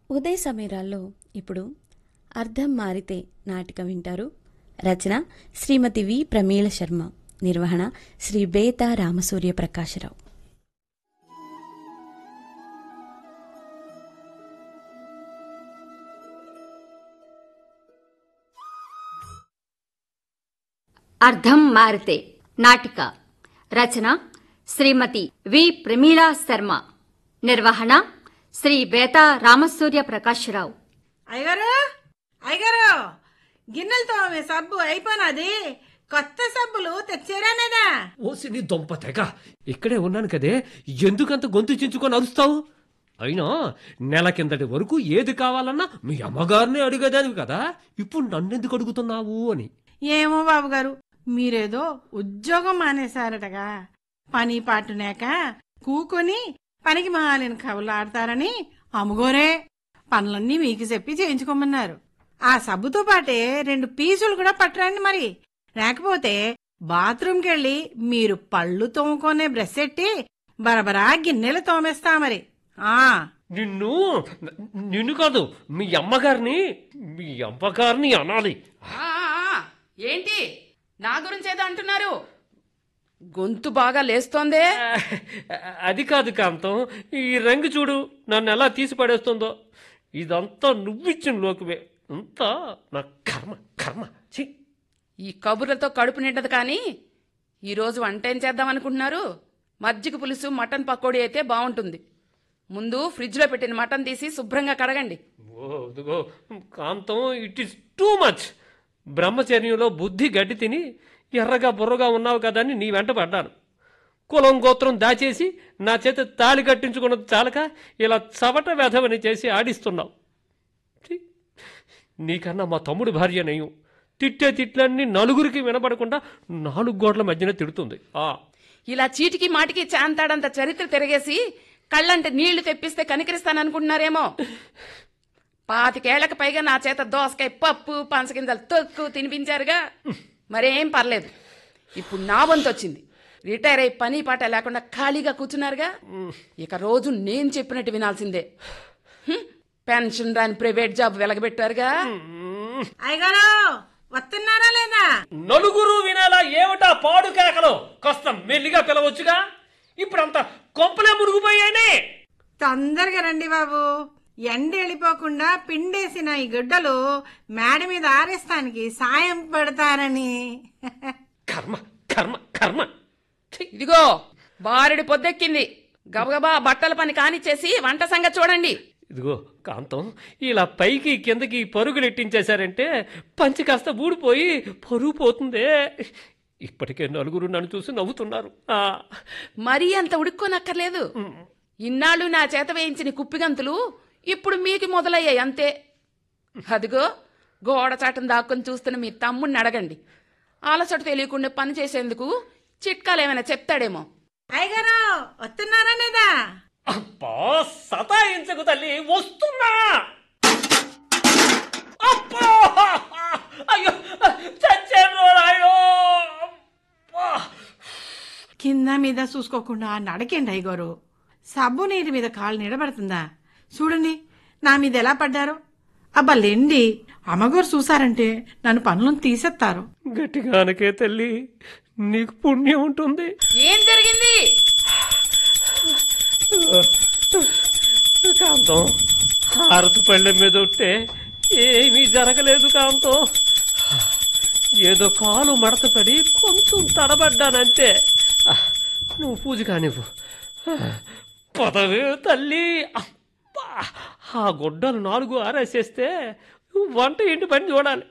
ఉదయ సమీరాల్లో ఇప్పుడు అర్థం మారితే నాటకం వింటారు. రచన శ్రీమతి వి ప్రమీల శర్మ, నిర్వహణ శ్రీ బేతా రామసూర్య ప్రకాశరావు. అర్థం మారితే నాటిక రచన శ్రీమతి వి ప్రమీల శర్మ, నిర్వహణ శ్రీ బేతా రామసూర్య ప్రకాశరావు. అయ్యగారు గిన్నెలతో సబ్బు అయిపోయినది, కొత్త సబ్బులు తెచ్చారానేదా? ఓసి నీ దొంప తెగ, ఇక్కడే ఉన్నాను కదే, ఎందుకంత గొంతు చించుకొని అరుస్తావు? అయినా నెల కిందటి వరకు ఏది కావాలన్నా మీ అమ్మగారిని అడిగేదానివి కదా, ఇప్పుడు నన్నెందుకు అడుగుతున్నావు అని. ఏమో బాబుగారు, మీరేదో ఉద్యోగం మానేశారటగా, పని పాటునేక కూకొని పనికి మాలిన కబులు ఆడతారని అమ్ముగోరే పనులన్నీ మీకు చెప్పి చేయించుకోమన్నారు. ఆ సబ్బుతో పాటే 2 పీసులు కూడా పట్టరండి మరి, లేకపోతే బాత్రూంకి వెళ్ళి మీరు పళ్ళు తోముకొనే బ్రష్ ఎట్టి బరబరా గిన్నెలు తోమేస్తా మరి. నిన్ను కాదు, మీ అమ్మగారిని అనాలి. ఏంటి నా గురించి ఏదో అంటున్నారు? గొంతు బాగా లేస్తోందే. అది కాదు కాంతం, ఈ రంగు చూడు నన్ను ఎలా తీసి పడేస్తుందో. ఇదంతా నువ్విచ్చిన లోకువే, అంతా నా కర్మ కర్మ. ఈ కబుర్లతో కడుపు నిండదు. కానీ ఈరోజు వంట ఏం చేద్దాం అనుకుంటున్నారు? మజ్జిగ పులుసు, మటన్ పకోడీ అయితే బాగుంటుంది. ముందు ఫ్రిడ్జ్లో పెట్టిన మటన్ తీసి శుభ్రంగా కడగండి. ఓ కాంతం, ఇట్ ఈస్ టూ మచ్. బ్రహ్మచర్యంలో బుద్ధి గడ్డి తిని ఎర్రగా బుర్రగా ఉన్నావు కదా అని నీ వెంట పడ్డాను. కులం గోత్రం దాచేసి నా చేత తాళి కట్టించుకున్నది చాలక ఇలా చవట వెధవని చేసి ఆడిస్తున్నావు. నీకన్నా మా తమ్ముడి భార్య నయం. తిట్టే తిట్లన్నీ నలుగురికి వినపడకుండా 4 గోడల మధ్యన తిడుతుంది. ఇలా చీటికి మాటికి చాంతాడంత చరిత్ర తిరగేసి కళ్ళంటే నీళ్లు తెప్పిస్తే కనికరిస్తాననుకుంటున్నారేమో. 25 ఏళ్లకు పైగా నా చేత దోసకాయ పప్పు, పంచగింజలు తొక్కు తినిపించారుగా, మరేం పర్లేదు. ఇప్పుడు నా వంతు వచ్చింది. రిటైర్ అయి పని పాట లేకుండా ఖాళీగా కూర్చున్నారుగా, ఇక రోజు నేను చెప్పినట్టు వినాల్సిందే. పెన్షన్ రాని ప్రైవేట్ జాబ్ వెలగబెట్టారుగా. అయ్యగారు వస్తున్నారా లేదా? నలుగురు వినాలా ఏమిటా పాడు కేకలు? కాస్త మెల్లిగా పిలవచ్చుగా, ఇప్పుడంతా కొంపలే మురుగుపోయానే. తొందరగా రండి బాబు, ఎండ వెళ్ళిపోకుండా పిండేసిన ఈ గుడ్డలు మేడ మీద ఆరేస్తానికి సాయం పడతారని. కర్మ కర్మ కర్మ. ఇదిగో బారెడి పొద్దెక్కింది, గబగబా బట్టల పని కానిచ్చేసి వంట సంగతి చూడండి. ఇదిగో కాంతం, ఇలా పైకి కిందకి పరుగులెట్టించేశారంటే పంచి కాస్త ఊడిపోయి పరుగు పోతుందే. ఇప్పటికే నలుగురు నన్ను చూసి నవ్వుతున్నారు. మరీ అంత ఉడుక్కోనక్కర్లేదు. ఇన్నాళ్ళు నా చేత వేయించిన కుప్పిగంతులు ఇప్పుడు మీకు మొదలయ్యాయి అంతే. అదిగో గోడ చాటం దాక్కుని చూస్తున్న మీ తమ్ముడిని అడగండి. అలసట తెలియకుండా పని చేసేందుకు చిట్కాలు ఏమైనా చెప్తాడేమో. అయ్యగారు వస్తున్నారా లేదా? అబ్బా సతాయించకు తల్లి, వస్తున్నా. అబ్బా అయ్యో చచ్చాను రాయో. కింద మీద చూసుకోకుండా నడకండి అయ్యగారు. సబ్బు నీటి మీద కాలు నిలబడుతుందా? చూడండి నా మీద ఎలా పడ్డారు. అబ్బా లేండి, అమ్మగారు చూసారంటే నన్ను పనులను తీసేస్తారు. గట్టిగానకే తల్లి, నీకు పుణ్యం ఉంటుంది. ఏం జరిగింది? కాంతం, హారతి పళ్ళెం మీద ఉంటే ఏమీ జరగలేదు కాంతం. ఏదో కాలు మడతపడి కొంచెం తడబడ్డానంతే. నువ్వు పూజ కానివ్వు. పదవే తల్లి. ఆ గుడ్డలు 4 ఆరేసేస్తే వంట ఇంటి పని చూడాలి.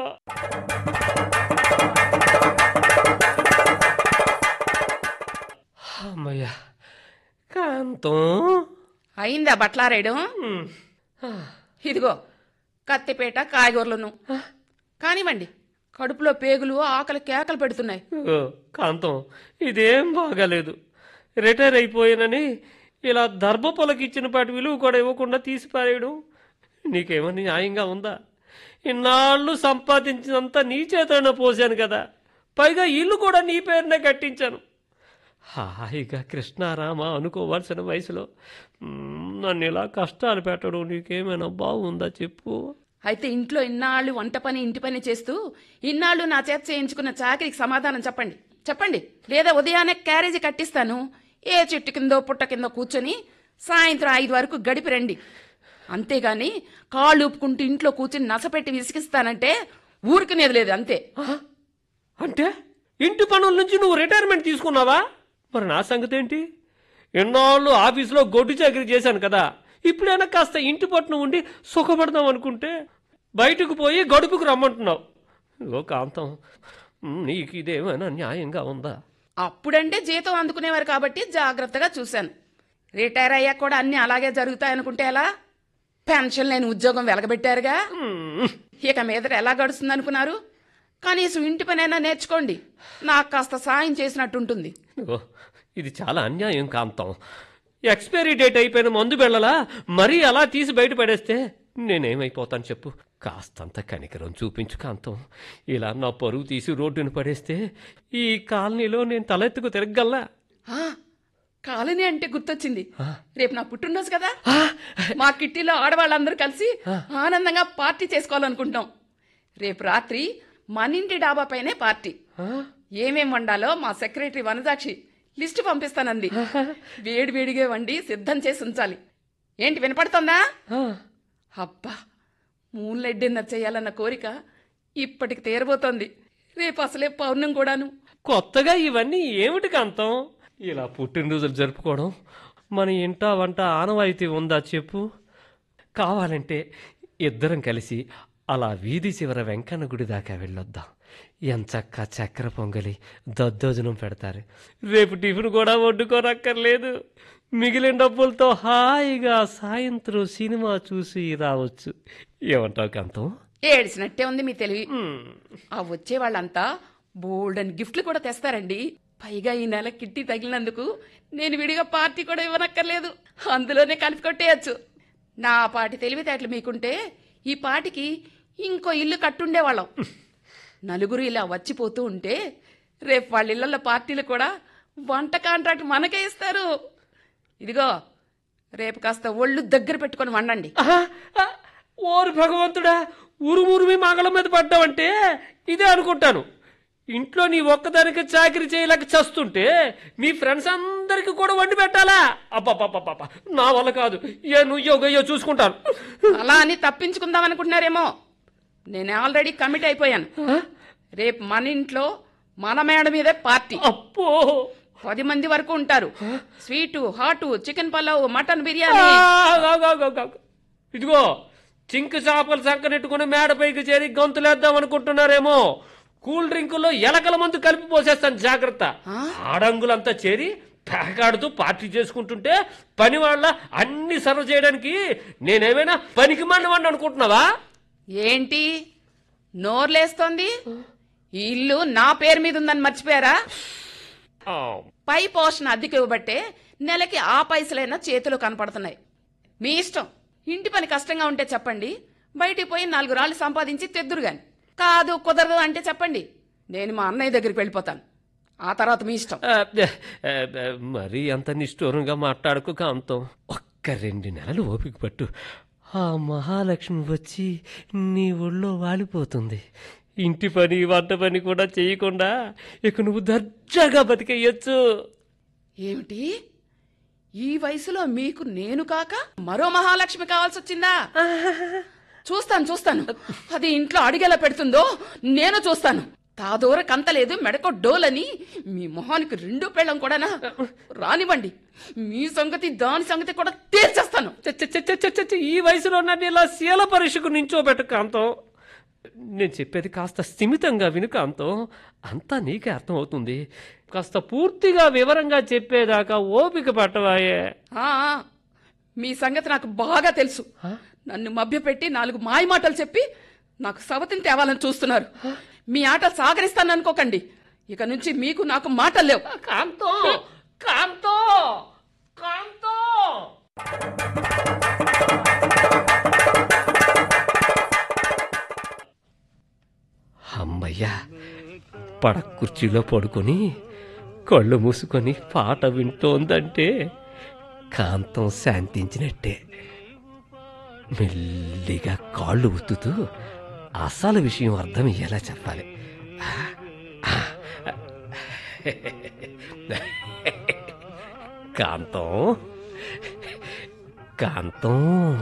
అమ్మయ్యా కాంతం, అయిందా బట్లారేయడం? ఇదిగో కత్తిపేట కాయగూరలను కానివ్వండి. కడుపులో పేగులు ఆకలి కేకలు పెడుతున్నాయి. కాంతం, ఇదేం బాగాలేదు. రిటైర్ అయిపోయానని ఇలా దర్భ పొలకిచ్చిన పాటి విలువ కూడా ఇవ్వకుండా తీసిపారేయడం నీకేమని న్యాయంగా ఉందా? ఇన్నాళ్ళు సంపాదించినంత నీ చేతనే పోసాను కదా, పైగా ఇల్లు కూడా నీ పేరునే కట్టించాను. హాయిగా కృష్ణారామ అనుకోవాల్సిన వయసులో నన్ను ఇలా కష్టాలు పెట్టడం నీకేమైనా బాగుందా చెప్పు. అయితే ఇంట్లో ఇన్నాళ్ళు వంట పని ఇంటి పని చేస్తూ ఇన్నాళ్ళు నా చేత చేయించుకున్న చాకరీకి సమాధానం చెప్పండి చెప్పండి. లేదా ఉదయాన్నే క్యారేజీ కట్టిస్తాను, ఏ చెట్టు కిందో పుట్ట కిందో కూర్చొని సాయంత్రం 5 వరకు గడిపి రండి. అంతేగాని కాళ్ళు ఊపుకుంటూ ఇంట్లో కూర్చుని నసపెట్టి విసిగిస్తానంటే ఊరుకునేది లేదు అంతే. అంటే ఇంటి పనుల నుంచి నువ్వు రిటైర్మెంట్ తీసుకున్నావా? మరి నా సంగతి ఏంటి? ఎన్నాళ్ళు ఆఫీసులో గొడ్డు చాకరీ చేశాను కదా, ఇప్పుడైనా కాస్త ఇంటి పట్టున ఉండి సుఖపడదాం అనుకుంటే బయటకు పోయి గడుపుకు రమ్మంటున్నావు. ఓ కాంతం, నీకు ఇదేమైనా న్యాయంగా ఉందా? అప్పుడంటే జీతం అందుకునేవారు కాబట్టి జాగ్రత్తగా చూశాను. రిటైర్ అయ్యాక కూడా అన్ని అలాగే జరుగుతాయనుకుంటే ఎలా? పెన్షన్ లేని ఉద్యోగం వెలగబెట్టారుగా. ఇక మీద ఎలా గడుస్తుంది అనుకున్నారు? కనీసం ఇంటి పనైనా నేర్చుకోండి, నాకు కాస్త సాయం చేసినట్టుంటుంది. ఓ, ఇది చాలా అన్యాయం కాంతం. ఎక్స్పైరీ డేట్ అయిపోయిన మందు బెళ్ళలా మరీ అలా తీసి బయట పడేస్తే నేనేమైపోతాను చెప్పు. కాస్తంత కనికరం చూపించు కాంతం. ఇలా నా పరువు తీసి రోడ్డును పడేస్తే ఈ కాలనీలో నేను తలెత్తుకు తిరగల్లా. కాలనీ అంటే గుర్తొచ్చింది, రేపు నా పుట్టినరోజు కదా. మా కిట్టీలో ఆడవాళ్ళందరూ కలిసి ఆనందంగా పార్టీ చేసుకోవాలనుకుంటున్నాం. రేపు రాత్రి మన ఇంటి డాబా పైనే పార్టీ. ఏమేం వండాలో మా సెక్రటరీ వనజాక్షి లిస్టు పంపిస్తానంది. వేడివేడిగా వండి సిద్ధం చేసి ఉంచాలి. ఏంటి వినపడుతోందా? అబ్బా, మూన్లైట్ డిన్నర్ చేయాలన్న కోరిక ఇప్పటికి తీరబోతోంది. రేపు అసలే పౌర్ణం కూడాను. కొత్తగా ఇవన్నీ ఏమిటి కాంతం? ఇలా పుట్టినరోజులు జరుపుకోవడం మన ఇంటా వంట ఆనవాయితీ ఉందా చెప్పు. కావాలంటే ఇద్దరం కలిసి అలా వీధి చివర వెంకన్న గుడి దాకా వెళ్ళొద్దాం. ఎంచక్క చక్కెర పొంగలి దద్దోజనం పెడతారు. రేపు టిఫిన్ కూడా వండుకోనక్కర్లేదు. మిగిలిన డబ్బులతో హాయిగా సాయంత్రం సినిమా చూసి రావచ్చు. ఏమంటావు కాంతం? ఏడిసినట్టే ఉంది మీ తెలివి. ఆ వచ్చే వాళ్ళంతా బోల్డన్ గిఫ్ట్లు కూడా తెస్తారండి. పైగా ఈ నెల కిట్టి తగిలినందుకు నేను విడిగా పార్టీ కూడా ఇవ్వనక్కర్లేదు, అందులోనే కలిపి కొట్టేయచ్చు. నా పాటి తెలివితేటలు మీకుంటే ఈ పాటికి ఇంకో ఇల్లు కట్టుండేవాళ్ళం. నలుగురు ఇలా వచ్చిపోతూ ఉంటే రేపు వాళ్ళ ఇళ్లలో పార్టీలు కూడా వంట కాంట్రాక్ట్ మనకే ఇస్తారు. ఇదిగో రేపు కాస్త ఒళ్ళు దగ్గర పెట్టుకొని వండండి. ఓరు భగవంతుడా, ఉరుమురిమి మంగళం మీద పడ్డావంటే ఇదే అనుకుంటాను. ఇంట్లో నీ ఒక్కదానికి చాకరీ చేయలేక చస్తుంటే నీ ఫ్రెండ్స్ అందరికి కూడా వండి పెట్టాలా? అబ్బా, నా వల్ల కాదు. నువ్వో చూసుకుంటాను. అలా అని తప్పించుకుందాం అనుకుంటున్నారేమో. నేను ఆల్రెడీ కమిట్ అయిపోయాను. రేపు మన ఇంట్లో మన మేడ మీదే పార్టీ. అప్పో, 10 మంది వరకు ఉంటారు. Sweet, hot, chicken pulao, mutton biryani. ఇదిగో చింకు చేపలు సంకనెట్టుకుని మేడపైకి చేరి గొంతులేద్దాం అనుకుంటున్నారేమో. కూల్ డ్రింకుల్లో ఎలకల మందు కలిపి పోసేస్తాను, జాగ్రత్త. ఆడంగులంతా చేరి పేకాడుతూ పార్టీ చేసుకుంటుంటే పని వాళ్ళ అన్ని సర్వ్ చేయడానికి నేనేమైనా పనికి మండవాడిని అనుకుంటున్నావా? ఏంటి నోర్లేస్తోంది? ఈ ఇల్లు నా పేరు మీద ఉందని మర్చిపోయారా? పై పోషణ అద్దెకి ఇవ్వబట్టే నెలకి ఆ పైసలైనా చేతిలో కనపడుతున్నాయి. మీ ఇష్టం. ఇంటి పని కష్టంగా ఉంటే చెప్పండి, బయటికి పోయి 4 రాళ్ళు సంపాదించి తెద్దురు గాని. కాదు కుదరదు అంటే చెప్పండి, నేను మా అన్నయ్య దగ్గరికి వెళ్ళిపోతాను. ఆ తర్వాత మీ ఇష్టం. మరీ అంత నిష్ఠూరంగా మాట్లాడుకో కాంతం. ఒక్క 2 నెలలు ఓపిక పట్టు. ఆ మహాలక్ష్మి వచ్చి నీ ఒళ్ళో వాలిపోతుంది. ఇంటి పని వంట పని కూడా చేయకుండా ఇక నువ్వు దర్జాగా బతికేయచ్చు. ఏమిటి, ఈ వయసులో మీకు నేను కాక మరో మహాలక్ష్మి కావాల్సి వచ్చిందా? చూస్తాను. అది ఇంట్లో అడిగేలా పెడుతుందో నేను చూస్తాను. తాదూర కంతలేదు మెడకో డోలని మీ మొహానికి 2 పెళ్ళం కూడానా? రానివ్వండి, మీ సంగతి దాని సంగతి కూడా తీర్చేస్తాను. ఈ వయసులో నన్ను ఇలా శీల పరీక్షకు నించోబెట్టు కాంతం. నేను చెప్పేది కాస్త స్థిమితంగా విను కాంతం. అంతా నీకే అర్థం అవుతుంది. కాస్త పూర్తిగా వివరంగా చెప్పేదాకా ఓపిక పట్టవాయే. మీ సంగతి నాకు బాగా తెలుసు. నన్ను మభ్యపెట్టి 4 మాయ మాటలు చెప్పి నాకు సవతిని తేవాలని చూస్తున్నారు. మీ ఆట సాగరిస్తాను అనుకోకండి. ఇక నుంచి మీకు నాకు మాటలు లేవు. కాంతో కాంతో కాంతో అమ్మయ్యా, పడక కుర్చీలో పడుకొని కళ్ళు మూసుకొని పాట వింటోందంటే కాంతం శాంతించినట్టే. మెల్లిగా కాళ్ళు ఉత్తుతూ అసలు విషయం అర్థమయ్యేలా చెప్పాలి. కాంతం, కాంతం,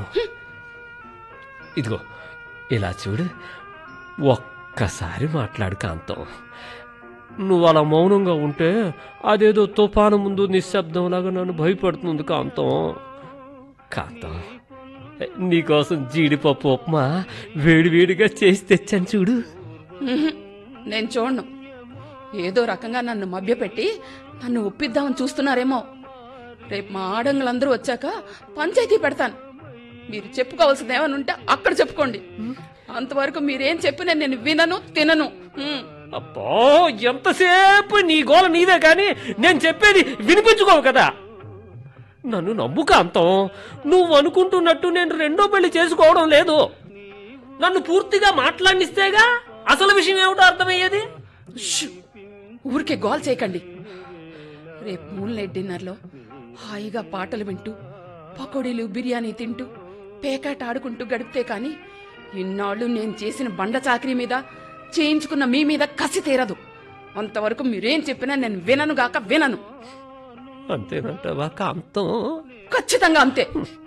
ఇదిగో ఇలా చూడు, ఒక్కసారి మాట్లాడు కాంతం. నువ్వు అలా మౌనంగా ఉంటే అదేదో తుఫాను ముందు నిశ్శబ్దంలాగా నన్ను భయపడుతుంది కాంతం. కాంతం, నీకోసం జీడిపప్పు ఉప్మా వేడివేడిగా చేసి తెచ్చాను చూడు. నేను చూడను. ఏదో రకంగా నన్ను మభ్యపెట్టి నన్ను ఒప్పిద్దామని చూస్తున్నారేమో. రేపు మా ఆడంగులందరూ వచ్చాక పంచాయతీ పెడతాను. మీరు చెప్పుకోవాల్సింది ఏమైనా ఉంటే అక్కడ చెప్పుకోండి. అంతవరకు మీరేం చెప్పినా నేను వినను, తినను. అబ్బో, ఎంతసేపు నీ గోల నీదే కానీ నేను చెప్పేది వినిపించుకోవు కదా. నన్ను నమ్ము కాంతం. నువ్వు అనుకుంటున్నట్టు నేను రెండో పెళ్లి చేసుకోవడం లేదు. నన్ను పూర్తిగా మాట్లాడిస్తేగా అసలు విషయం ఏమిటో అర్థమయ్యేది. ఊరికే గోల్ చేయకండి. రేపు మూన్ నైట్ డిన్నర్లో హాయిగా పాటలు వింటూ పకోడీలు బిర్యానీ తింటూ పేకాట ఆడుకుంటూ గడిపితే కాని ఇన్నాళ్ళు నేను చేసిన బండ చాకరీ మీద చేయించుకున్న మీ మీద కసి తీరదు. అంతవరకు మీరేం చెప్పినా నేను విననుగాక వినను. అంతేనంటావా కాంతం? ఖచ్చితంగా అంతే.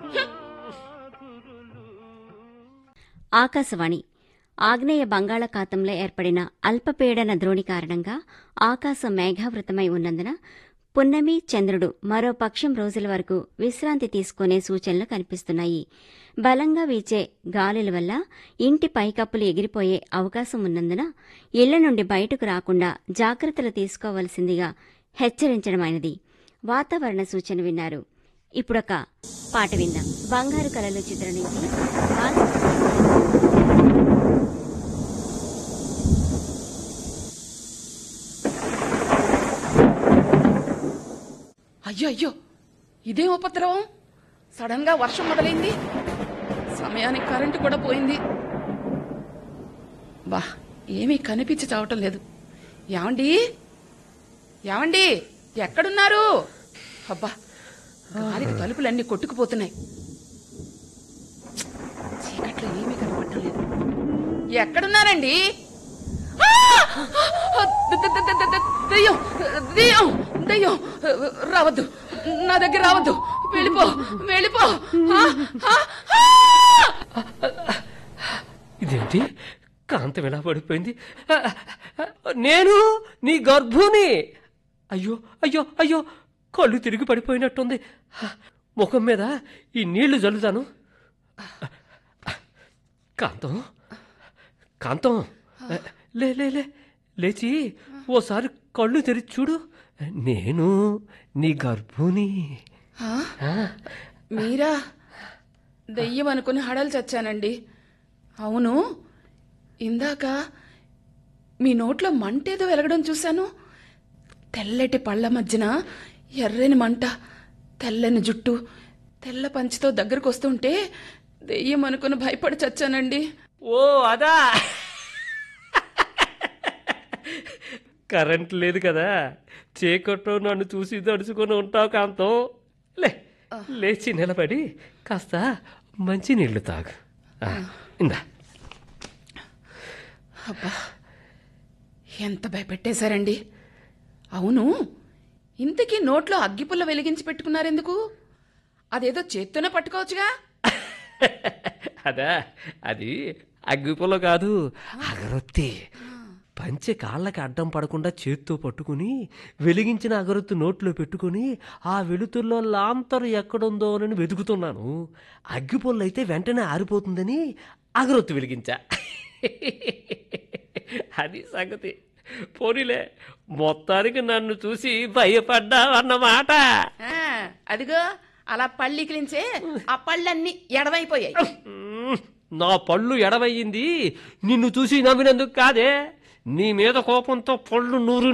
ఆకాశవాణి. ఆగ్నేయ బంగాళాఖాతంలో ఏర్పడిన అల్పపీడన ద్రోణి కారణంగా ఆకాశం మేఘావృతమై ఉన్నందున పున్నమి, చంద్రుడు మరో పక్షం రోజుల వరకు విశ్రాంతి తీసుకునే సూచనలు కనిపిస్తున్నాయి. బలంగా వీచే గాలుల వల్ల ఇంటి పైకప్పులు ఎగిరిపోయే అవకాశం ఉన్నందున ఇళ్ల నుండి బయటకు రాకుండా జాగ్రత్తలు తీసుకోవలసిందిగా హెచ్చరించడమైనది. వాతావరణ సూచన విన్నారు. ఇప్పుడొక పాట విందాం. బంగారు కలలు చిత్రం నుంచి అయ్యో అయ్యో, ఇదేం ఉపద్రవం! సడన్ గా వర్షం మొదలైంది. సమయానికి కరెంటు కూడా పోయింది. బా, ఏమీ కనిపించి చావటం లేదు. ఏమండి, ఏమండి, ఎక్కడున్నారు? అబ్బా, గాలికి తలుపులన్నీ కొట్టుకుపోతున్నాయి. చీకట్లో ఏమీ కనపడటం లేదు. ఎక్కడున్నారండి? దెయ్యం, దెయ్యం, దెయ్యం! రావద్దు, నా దగ్గర రావద్దు. వెళ్ళిపో, వెళ్ళిపో. ఇదేంటి, కాంతం ఎలా పడిపోయింది? నేను నీ గర్భుని. అయ్యో అయ్యో అయ్యో, కళ్ళు తిరిగి పడిపోయినట్టుంది. ముఖం మీద ఈ నీళ్లు జల్లుతాను. కాంతం, కాంతం, లే లే లే, లేచి ఓసారి కళ్ళు తెరిచి చూడు. నేను నీ గర్భుని. మీరా? దెయ్యం అనుకుని హడలు చచ్చానండి. అవును, ఇందాక మీ నోట్లో మంటేదో వెలగడం చూశాను. తెల్లటి పళ్ళ మధ్యన ఎర్రని మంట, తెల్లని జుట్టు, తెల్ల పంచితో దగ్గరకు వస్తుంటే దెయ్యం అనుకుని భయపడి చచ్చానండి. ఓ అదా, కరెంట్ లేదు కదా, చీకట్లో నన్ను చూసి దడుచుకొని ఉంటావు కాంతం. లేచి నిలబడి కాస్త మంచి నీళ్లు తాగు. ఇందా. అబ్బా, ఎంత భయపెట్టేశారండి. అవును, ఇంతకీ నోట్లో అగ్గిపుల్ల వెలిగించి పెట్టుకున్నారెందుకు? అదేదో చేత్తోనే పట్టుకోవచ్చుగా. అదా, అది అగ్గిపుల్ల కాదు, అగరొత్తి. పంచె కాళ్ళకి అడ్డం పడకుండా చేత్తో పట్టుకుని వెలిగించిన అగరొత్తు నోట్లో పెట్టుకుని ఆ వెలుతుల్లో లాంతరు ఎక్కడుందో అని వెతుకుతున్నాను. అగ్గిపుల్ల అయితే వెంటనే ఆరిపోతుందని అగరొత్తు వెలిగించా. అది సంగతి. పోనీలే, మొత్తానికి నన్ను చూసి భయపడ్డా అన్నమాట. అదిగో అలా పళ్ళికిలించే ఆ పళ్ళన్నీ ఎడమైపోయాయి. నా పళ్ళు ఎడవయ్యింది నిన్ను చూసి నవ్వినందుకు కాదే, నీ మీద కోపంతో పళ్ళు నూరు